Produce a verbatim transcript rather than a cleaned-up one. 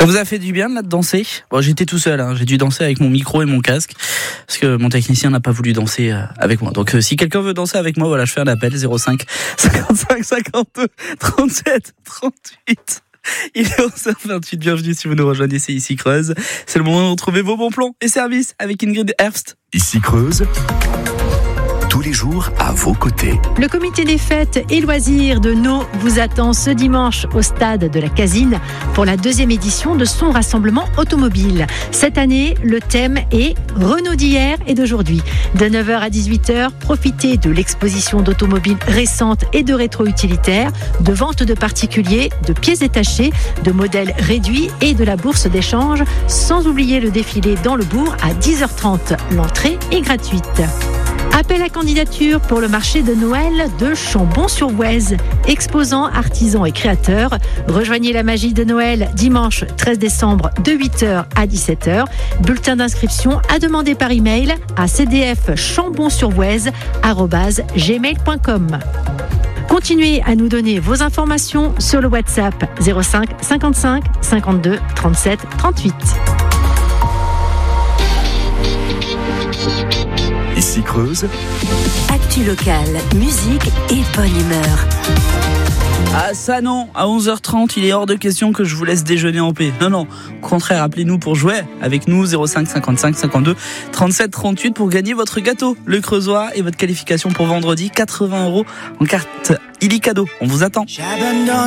Ça vous a fait du bien là de danser ? Bon, j'étais tout seul, hein. J'ai dû danser avec mon micro et mon casque parce que mon technicien n'a pas voulu danser euh, avec moi. Donc euh, si quelqu'un veut danser avec moi, voilà, je fais un appel zéro cinq cinquante-cinq cinquante-deux trente-sept trente-huit. Il est onze heures vingt-huit, bienvenue si vous nous rejoignez, c'est Ici Creuse. C'est le moment de retrouver vos bons plans et services avec Ingrid Herbst. Ici Creuse, tous les jours à vos côtés. Le comité des fêtes et loisirs de Nau vous attend ce dimanche au stade de la Casine pour la deuxième édition de son rassemblement automobile. Cette année, le thème est Renault d'hier et d'aujourd'hui. De neuf heures à dix-huit heures, profitez de l'exposition d'automobiles récentes et de rétro-utilitaires, de ventes de particuliers, de pièces détachées, de modèles réduits et de la bourse d'échange, sans oublier le défilé dans le bourg à dix heures trente. L'entrée est gratuite. Appel à candidature pour le marché de Noël de Chambon-sur-Voueize. Exposants, artisans et créateurs, rejoignez la magie de Noël dimanche treize décembre de huit heures à dix-sept heures. Bulletin d'inscription à demander par email à c d f chambon-sur-voueize arobase gmail point com. Continuez à nous donner vos informations sur le WhatsApp zéro cinq cinquante-cinq cinquante-deux trente-sept trente-huit. Ici Creuse, Actu locale, musique et bonne humeur. Ah ça non, à onze heures trente, il est hors de question que je vous laisse déjeuner en paix. Non, non, au contraire, appelez-nous pour jouer avec nous, zéro cinq cinquante-cinq cinquante-deux trente-sept trente-huit pour gagner votre gâteau, le Creusois, et votre qualification pour vendredi, quatre-vingts euros en carte Illy cadeau. On vous attend.